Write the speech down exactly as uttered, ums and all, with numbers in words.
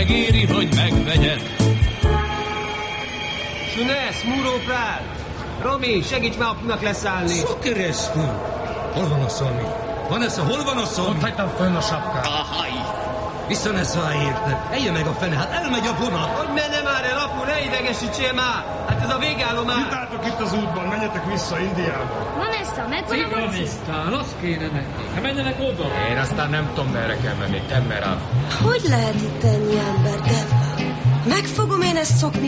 megéri, hogy megvegyed. Sünesz, Múróprál! Romi, segíts már apunak leszállni! Szokeresztül! Hol van a Szalmi? Vanessa, hol van a Szalmi? Ott hagytam fönn a sapkát. Ahaj! Visszaneszvá érte. Eljön meg a fene, hát elmegy a vonat. Hogy menne már el, apu, ne idegesítsél már! Hát ez a végállomás! Mit álltok itt az útban? Menjetek vissza Indiába. Vanessa, megvan a maci? Aztán az kéne neki. Hát menjenek oda. Én aztán nem tudom, merre kell menni, te merám. Hogy lehet itt ennyi ember, de meg fogom én ezt szokni?